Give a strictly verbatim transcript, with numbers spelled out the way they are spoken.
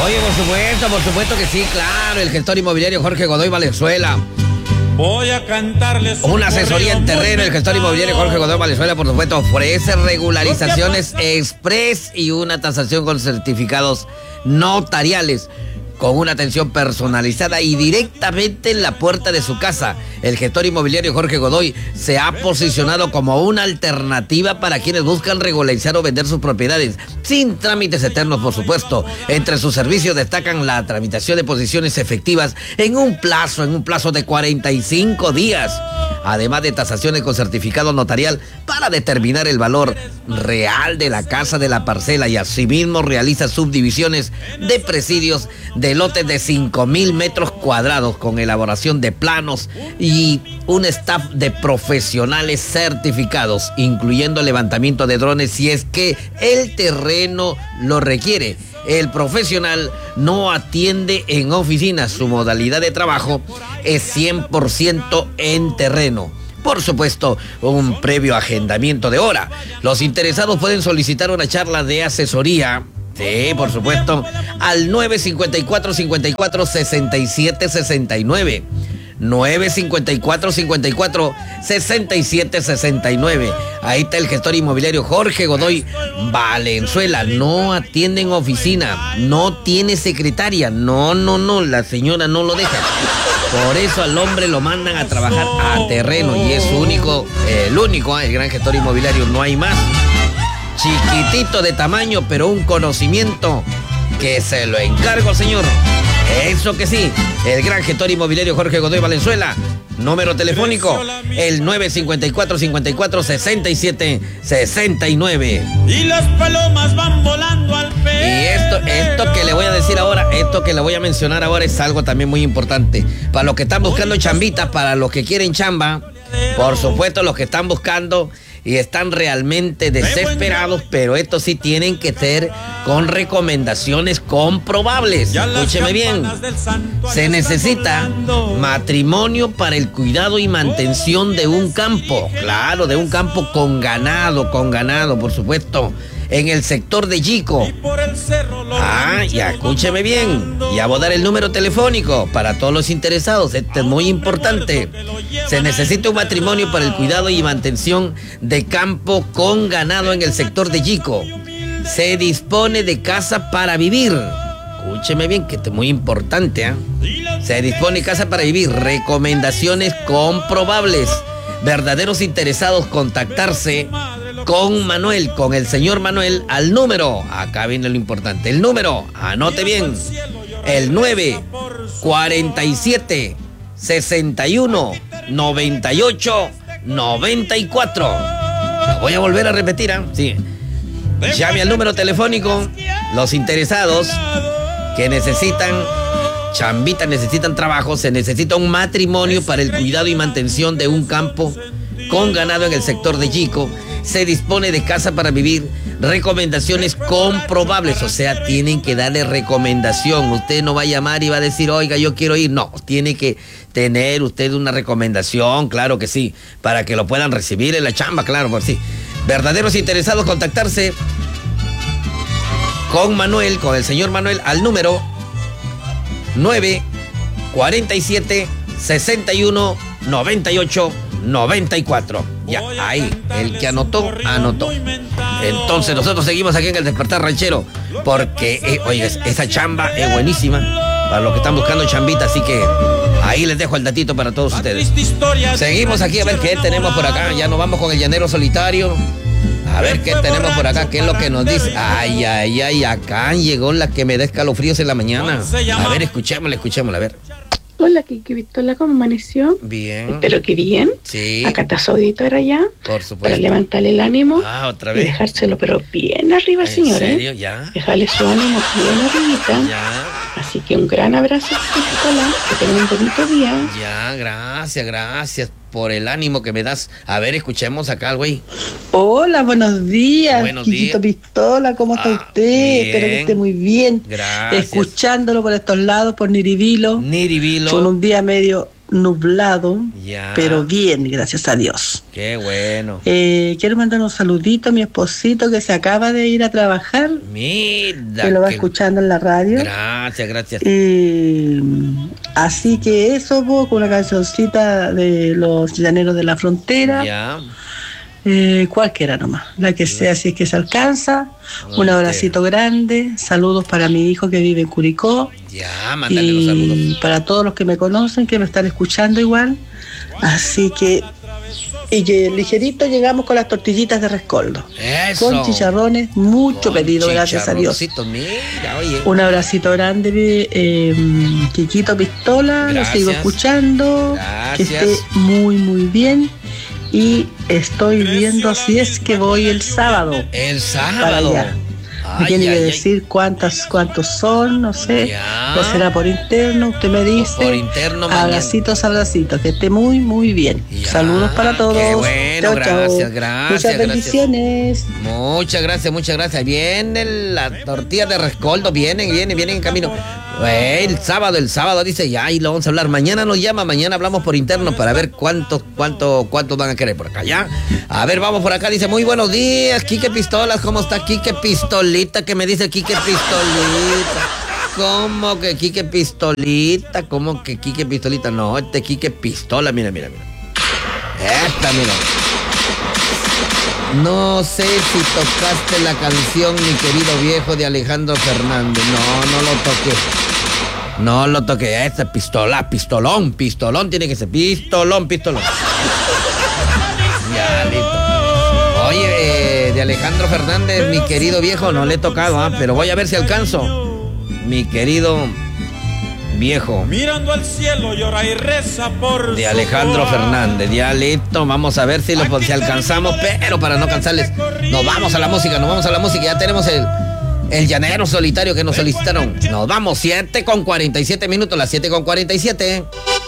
Oye, por supuesto, por supuesto que sí, claro, el gestor inmobiliario Jorge Godoy Valenzuela. Voy a cantarles un Una asesoría en terreno, el gestor inmobiliario Jorge Godoy Valenzuela, por supuesto, ofrece regularizaciones express y una tasación con certificados notariales, con una atención personalizada y directamente en la puerta de su casa. El gestor inmobiliario Jorge Godoy se ha posicionado como una alternativa para quienes buscan regularizar o vender sus propiedades, sin trámites eternos, por supuesto. Entre sus servicios destacan la tramitación de posiciones efectivas en un plazo, en un plazo de cuarenta y cinco días. Además de tasaciones con certificado notarial para determinar el valor real de la casa, de la parcela, y asimismo realiza subdivisiones de presidios de lotes de cinco mil metros cuadrados con elaboración de planos y un staff de profesionales certificados, incluyendo levantamiento de drones si es que el terreno lo requiere. El profesional no atiende en oficinas, su modalidad de trabajo es cien por ciento en terreno. Por supuesto, un previo agendamiento de hora. Los interesados pueden solicitar una charla de asesoría, sí, por supuesto, al nueve cinco cuatro, cinco cuatro, seis siete seis nueve. nueve cinco cuatro, cinco cuatro, seis siete seis nueve. Ahí está el gestor inmobiliario Jorge Godoy Valenzuela. No atiende en oficina, no tiene secretaria. No, no, no, la señora no lo deja. Por eso al hombre lo mandan a trabajar a terreno y es único, el único, el gran gestor inmobiliario, no hay más. Chiquitito de tamaño, pero un conocimiento que se lo encargo, señor. Eso que sí, el gran gestor inmobiliario Jorge Godoy Valenzuela. Número telefónico, el nueve cinco cuatro, cinco cuatro, seis siete seis nueve. Y las palomas van volando al pelo. Y esto, esto que le voy a decir ahora, esto que le voy a mencionar ahora es algo también muy importante. Para los que están buscando chambitas, para los que quieren chamba, por supuesto los que están buscando y están realmente desesperados, pero esto sí tienen que ser con recomendaciones comprobables. Escúcheme bien, se necesita matrimonio para el cuidado y mantención de un campo, claro, de un campo con ganado, con ganado, por supuesto, en el sector de Yico. Ah, ya, escúcheme bien. Ya voy a dar el número telefónico para todos los interesados. Este es muy importante. Se necesita un matrimonio para el cuidado y mantención de campo con ganado en el sector de Yico. Se dispone de casa para vivir. Escúcheme bien, que esto es muy importante, ¿eh? Se dispone de casa para vivir. Recomendaciones comprobables. Verdaderos interesados, contactarse con Manuel, con el señor Manuel, al número, acá viene lo importante, el número, anote bien, el nueve cuarenta y siete, sesenta y uno, noventa y ocho, noventa y cuatro. Lo voy a volver a repetir, ¿eh? Sí. Llame al número telefónico, los interesados que necesitan chambitas, necesitan trabajo, se necesita un matrimonio para el cuidado y mantención de un campo con ganado en el sector de Yico. Se dispone de casa para vivir, recomendaciones comprobables, o sea, tienen que darle recomendación. Usted no va a llamar y va a decir, oiga, yo quiero ir. No, tiene que tener usted una recomendación, claro que sí, para que lo puedan recibir en la chamba, claro, por sí. Verdaderos interesados, contactarse con Manuel, con el señor Manuel, al número nueve cuarenta y siete, sesenta y uno, noventa y ocho, noventa y cuatro. Ya, ahí, el que anotó, anotó. Entonces nosotros seguimos aquí en el Despertar Ranchero, porque, eh, oye, esa chamba es buenísima para los que están buscando chambita, así que ahí les dejo el datito para todos ustedes. Seguimos aquí a ver qué tenemos por acá. Ya nos vamos con el llanero solitario. A ver qué tenemos por acá, qué es lo que nos dice. Ay, ay, ay, acá llegó la que me da escalofríos en la mañana. A ver, escuchémosla, escuchémosla, a ver. Hola, Kiki Victoria, ¿cómo amaneció? Bien. Espero que bien. Sí. Acá está su auditora ya. Por supuesto. Para levantarle el ánimo. Ah, otra vez. Y dejárselo, pero bien arriba, señora. ¿En serio? ¿eh? Ya. Dejarle su ánimo bien arribita. Ya. Así que un gran abrazo, Victoria. Que tenga un bonito día. Ya, gracias, gracias por el ánimo que me das. A ver, escuchemos acá al güey. Hola, buenos días. Buenos Kikito días. Pistola, ¿cómo está Ah, usted? bien. Espero que esté muy bien. Gracias. Escuchándolo por estos lados, por Niribilo. Niribilo. Con un día medio nublado, Ya. pero bien, gracias a Dios. Qué bueno. Eh, quiero mandar un saludito a mi esposito que se acaba de ir a trabajar, Mira. que lo va qué- escuchando en la radio. Gracias, gracias. Eh, así que eso, po, con una cancioncita de los llaneros de la frontera. Ya. Eh, cualquiera nomás, la que sea, si es que se alcanza. Un abracito grande, saludos para mi hijo que vive en Curicó Ya, mándale los y saludos. para todos los que me conocen, que me están escuchando igual. Así que, y que ligerito llegamos con las tortillitas de rescoldo, Eso. con chicharrones, mucho Con pedido, gracias a Dios. chicharroncitos, Mira, oye. Un abracito grande, eh, Quiquito Pistola, lo Gracias. sigo escuchando, que Gracias. esté muy muy bien. Y estoy viendo si es que voy el sábado El para sábado. allá. Me Ay, tiene ay, que ay. decir cuántas, cuántos son, no sé. Ya. O será por interno, usted me dice. Por interno, mañana. Abracitos, abracitos, que esté muy, muy bien. Ya. Saludos para todos. Qué bueno, Chao, gracias, chao. gracias, Muchas gracias. bendiciones. Muchas gracias, muchas gracias. Vienen las tortillas de rescoldo, vienen, vienen, vienen en camino. Eh, El sábado, el sábado dice, ya, y lo vamos a hablar. Mañana nos llama, mañana hablamos por interno para ver cuántos, cuántos, cuántos van a querer por acá, ¿ya? A ver, vamos por acá, dice, muy buenos días, Quique Pistolas, ¿cómo está Quique Pistolita? Que me dice Quique Pistolita. ¿Cómo que Quique Pistolita? ¿Cómo que Quique Pistolita? No, este Quique Pistola, mira, mira, mira. Esta, mira. No sé si tocaste la canción Mi querido viejo de Alejandro Fernández. No, no lo toqué. No lo toqué. Esta es pistola, pistolón, pistolón tiene que ser. Pistolón, pistolón. Ya, listo. Oye, eh, de Alejandro Fernández, Mi querido viejo, no le he tocado, ¿ah? Pero voy a ver si alcanzo. Mi querido viejo. Mirando al cielo llora y reza por De su Alejandro Juan. Fernández, ya listo, vamos a ver si lo si alcanzamos, pero para no cansarles, nos vamos a la música, nos vamos a la música, ya tenemos el, el llanero solitario que nos solicitaron. Nos vamos, siete con cuarenta y siete minutos, las siete con cuarenta y siete.